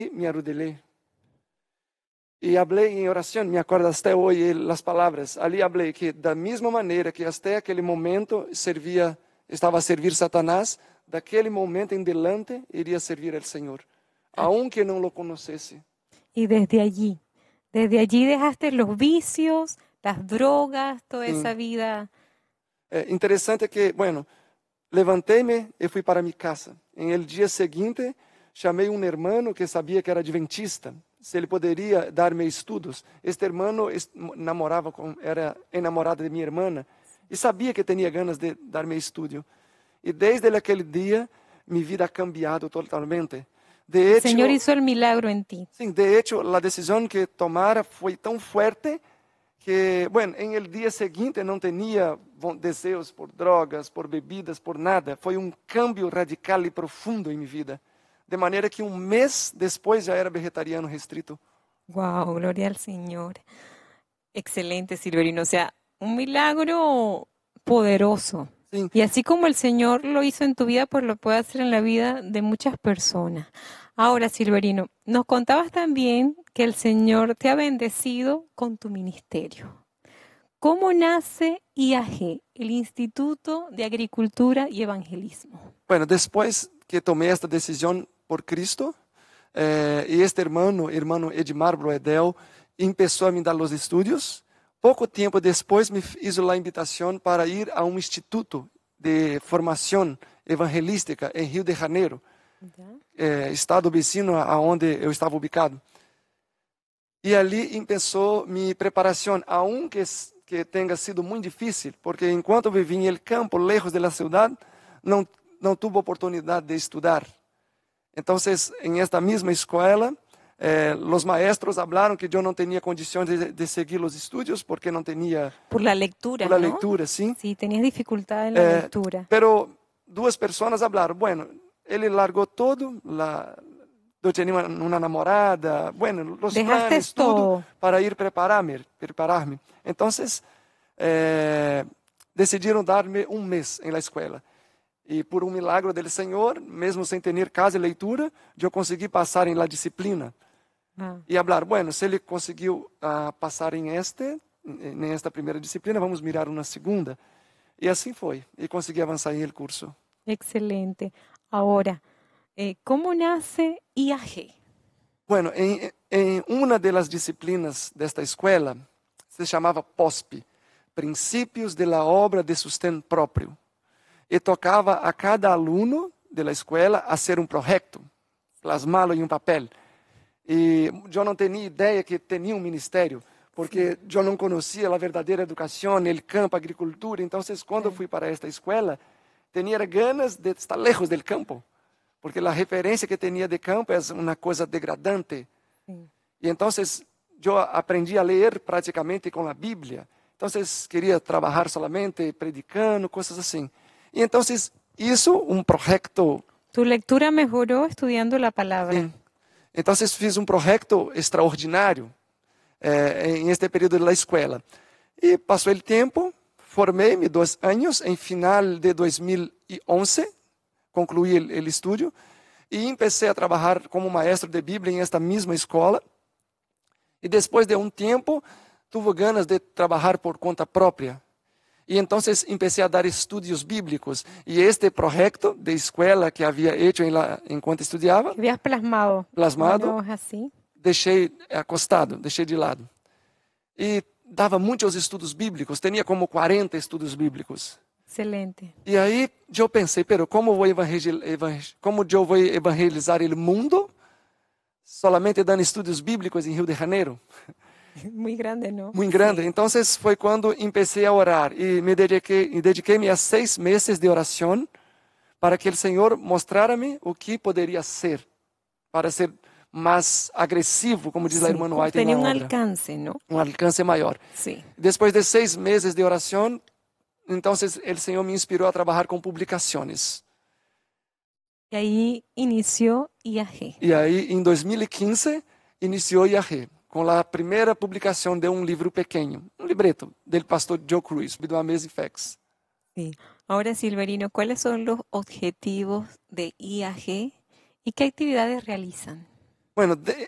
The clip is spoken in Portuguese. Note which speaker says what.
Speaker 1: me arrodillé y hablé en oración. Me acuerdo hasta hoy las palabras. Ali hablé que da misma maneira que hasta aquele momento estava a servir Satanás, daquele momento em diante iria servir al Senhor, aunque não lo conhecesse.
Speaker 2: Y desde allí dejaste los vicios, las drogas, toda esa vida.
Speaker 1: Interessante que, bueno, levantei-me e fui para minha casa. Em el dia seguinte, chamei um irmão que sabia que era adventista, se ele poderia dar-me estudos. Este irmão era enamorado de minha irmã e sabia que tinha ganas de dar-me estudo. E desde aquele dia, minha vida ha cambiado totalmente. De hecho,
Speaker 2: El Señor hizo el milagro en ti.
Speaker 1: Sim, de hecho, a decisão que tomara foi tão forte que, bueno, em el dia seguinte não tinha desejos por drogas, por bebidas, por nada. Foi um cambio radical e profundo em minha vida. De maneira que um mês depois já era vegetariano restrito.
Speaker 2: Wow, gloria al Señor. Excelente, Silverino. O sea, un milagro poderoso.
Speaker 1: Sim.
Speaker 2: Y así como el Señor lo hizo en tu vida, pues lo puede hacer en la vida de muchas personas. Ahora, Silverino, nos contabas también que el Señor te ha bendecido con tu ministerio. ¿Cómo nace IAG, el Instituto de Agricultura y Evangelismo?
Speaker 1: Bueno, después que tomei esta decisão por Cristo, e este irmão Edmar Broedel, começou a me dar os estudos. Pouco tempo depois, me hizo a invitação para ir a um instituto de formação evangelística em Rio de Janeiro, estado vecino aonde eu estava ubicado. E ali começou minha preparação, aunque que tenha sido muito difícil, porque enquanto vivi em el campo, lejos da cidade, não tive oportunidade de estudar. Então, em esta mesma escola, os maestros falaram que eu não tinha condições de seguir os estudos porque não tinha...
Speaker 2: Por la lectura,
Speaker 1: Por la
Speaker 2: ¿no?
Speaker 1: lectura, sim.
Speaker 2: Sí, tenías dificultad en la lectura.
Speaker 1: Pero duas pessoas falaram, bueno, ele largou todo, eu tinha uma namorada, bueno, os planos, tudo, para ir preparar-me. Então, decidiram dar-me um mês na escola. E por um milagre do Senhor, mesmo sem ter casa e leitura, eu consegui passar em la disciplina. E falar, bueno, se ele conseguiu passar nesta primeira disciplina, vamos mirar uma segunda. E assim foi. E consegui avançar em el curso.
Speaker 2: Excelente. Agora, como nace IAG?
Speaker 1: Bueno, em uma das disciplinas desta escola, se chamava POSP, Princípios de la Obra de Sustento Próprio. E tocava a cada aluno da escola a ser um projeto, plasmá-lo em um papel. E eu não tinha ideia que tinha um ministério, porque eu não conhecia a verdadeira educação, o campo, a agricultura. Então, quando fui para esta escola, tinha ganas de estar lejos do campo, porque a referência que tinha de campo é uma coisa degradante. E então, eu aprendi a ler praticamente com a Bíblia. Então, queria trabalhar solamente predicando, coisas assim. E então, isso um projeto...
Speaker 2: Tu lectura melhorou estudando a palavra.
Speaker 1: Sim. Então, fiz um projeto extraordinário em este período da escola. E passou o tempo, formei-me 2 anos, em final de 2011, concluí o estudo, e comecei a trabalhar como maestro de Bíblia em esta mesma escola. E depois de um tempo, tive ganas de trabalhar por conta própria. E então comecei a dar estudos bíblicos. E este projeto de escola que havia feito enquanto estudava,
Speaker 2: havias plasmado, assim,
Speaker 1: deixei acostado, deixei de lado. E dava muitos estudos bíblicos, tinha como 40 estudos bíblicos.
Speaker 2: Excelente.
Speaker 1: E aí eu pensei, como eu vou evangelizar o mundo solamente dando estudos bíblicos em Rio de Janeiro?
Speaker 2: Muy grande, ¿no?
Speaker 1: Muito grande. Então, foi quando comecei a orar e me dediquei-me a 6 meses de oração para que o Senhor mostrara-me o que poderia ser, para ser mais agressivo, como diz a irmã White
Speaker 2: tenía
Speaker 1: na obra.
Speaker 2: Alcance, ¿no?
Speaker 1: Alcance maior.
Speaker 2: Sí.
Speaker 1: Depois de 6 meses de oração, então, o Senhor me inspirou a trabalhar com publicações.
Speaker 2: E aí iniciou IAG.
Speaker 1: E aí, em 2015, iniciou IAG. Com a primeira publicação de um livro pequeno, um libreto, do pastor Joe Cruz, do Amazing Facts.
Speaker 2: Sí. Ahora, Silverino, ¿cuáles son los objetivos de IAG y qué actividades realizan?
Speaker 1: Bueno,